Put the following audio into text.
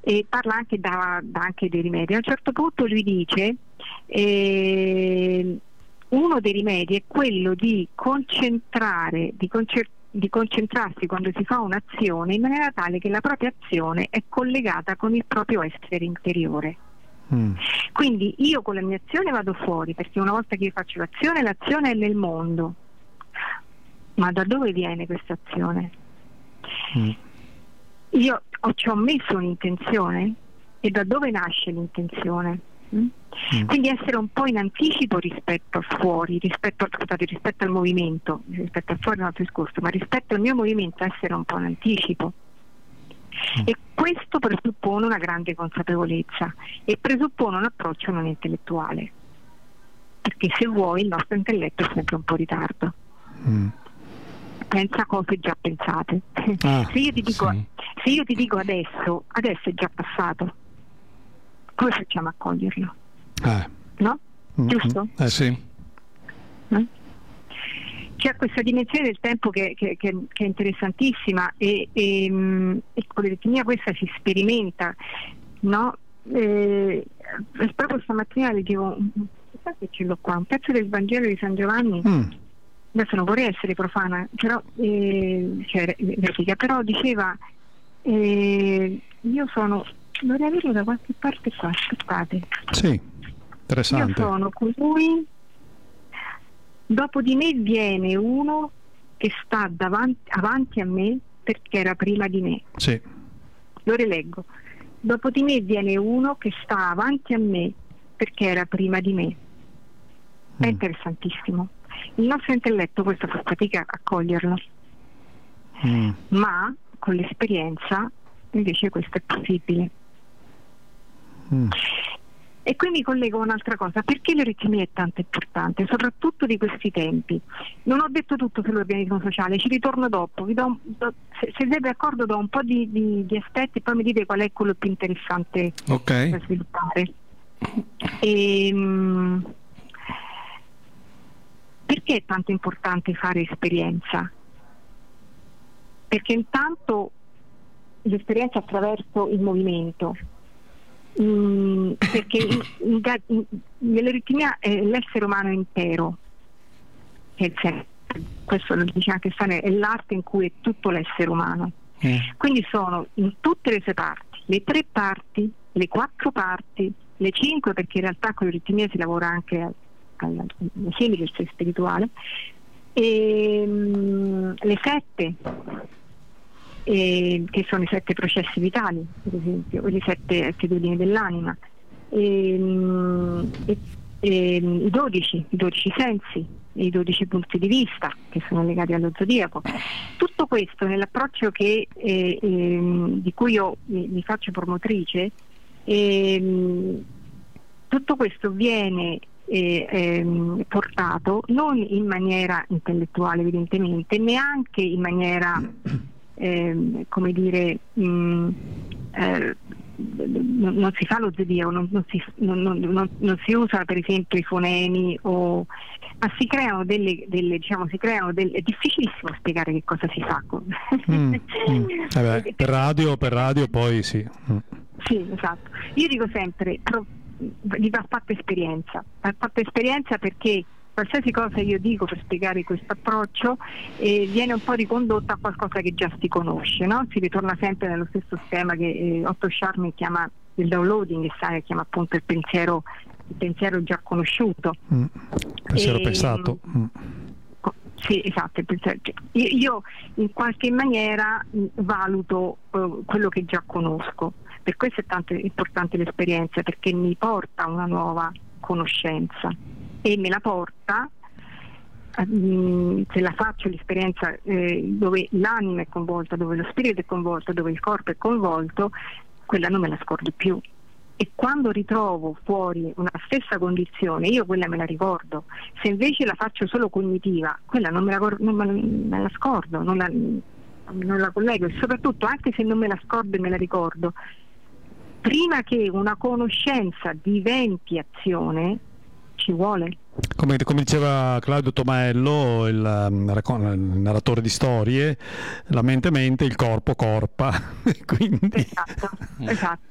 e parla anche, dà anche dei rimedi. A un certo punto lui dice uno dei rimedi è quello di concentrarsi quando si fa un'azione in maniera tale che la propria azione è collegata con il proprio essere interiore. Quindi io con la mia azione vado fuori, perché una volta che io faccio l'azione è nel mondo. Ma da dove viene questa azione? Io ci ho messo un'intenzione, e da dove nasce l'intenzione? Quindi essere un po' in anticipo rispetto a fuori, rispetto al movimento, rispetto a fuori è un altro discorso, ma rispetto al mio movimento essere un po' in anticipo. E questo presuppone una grande consapevolezza e presuppone un approccio non intellettuale, perché se vuoi il nostro intelletto è sempre un po' in ritardo. Pensa a cose già pensate. Se io ti dico adesso è già passato, come facciamo a coglierlo? No? Giusto? Sì. C'è questa dimensione del tempo che è interessantissima e con l'eritmia questa si sperimenta, no? Proprio stamattina leggevo, che ce l'ho qua, un pezzo del Vangelo di San Giovanni. Adesso non vorrei essere profana, però però diceva io sono, dovrei averlo da qualche parte qua, aspettate. Sì, interessante. Io sono colui, dopo di me viene uno che sta avanti a me perché era prima di me. Sì. Lo rileggo. Dopo di me viene uno che sta avanti a me perché era prima di me. È interessantissimo. Il nostro intelletto questo fa fatica a coglierlo, ma con l'esperienza invece questo è possibile. E qui mi collego a un'altra cosa: perché l'eritmia è tanto importante, soprattutto di questi tempi. Non ho detto tutto sull'organismo sociale, ci ritorno dopo, se siete d'accordo do un po' di aspetti e poi mi dite qual è quello più interessante da sviluppare. Perché è tanto importante fare esperienza? Perché intanto l'esperienza attraverso il movimento, perché nell'eritmia l'essere umano è intero, questo lo dice anche Steiner, è l'arte in cui è tutto l'essere umano. Quindi sono in tutte le sue parti, le 3 parti, le 4 parti, le 5, perché in realtà con l'eritmia si lavora anche ai semi del sé spirituale, e le 7 che sono i 7 processi vitali, per esempio, o le 7 attitudini dell'anima, i 12 sensi, i 12 punti di vista che sono legati allo zodiaco. Tutto questo nell'approccio di cui io mi faccio promotrice, tutto questo viene portato non in maniera intellettuale evidentemente, neanche in maniera come dire non si fa lo zodiaco, non si usa per esempio i fonemi, ma si creano delle è difficilissimo spiegare che cosa si fa per radio poi sì. Sì, esatto. Io dico sempre va fatta esperienza perché qualsiasi cosa io dico per spiegare questo approccio viene un po' ricondotta a qualcosa che già si conosce, no? Si ritorna sempre nello stesso schema che Otto Scharmer chiama il downloading, e Steiner chiama appunto il pensiero già conosciuto, pensiero pensato. Sì, esatto. Io in qualche maniera valuto quello che già conosco, per questo è tanto importante l'esperienza, perché mi porta a una nuova conoscenza e me la porta, se la faccio l'esperienza dove l'anima è coinvolta, dove lo spirito è coinvolto, dove il corpo è coinvolto, quella non me la scordo più. E quando ritrovo fuori una stessa condizione, io quella me la ricordo. Se invece la faccio solo cognitiva, quella non me la scordo, non la collego. E soprattutto, anche se non me la scordo e me la ricordo, prima che una conoscenza diventi azione ci vuole. Come diceva Claudio Tomaello, il narratore di storie, la mente, il corpo, corpa. Quindi... Esatto.